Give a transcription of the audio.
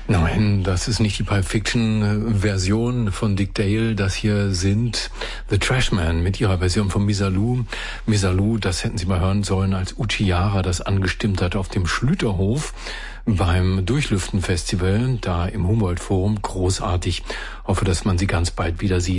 Nein, das ist nicht die Pulp Fiction Version von Dick Dale. Das hier sind The Trashmen mit ihrer Version von Misirlou. Misirlou, das hätten Sie mal hören sollen, als Uchiara das angestimmt hat auf dem Schlüterhof beim Durchlüften-Festival, da im Humboldt-Forum. Großartig. Hoffe, dass man sie ganz bald wieder sieht.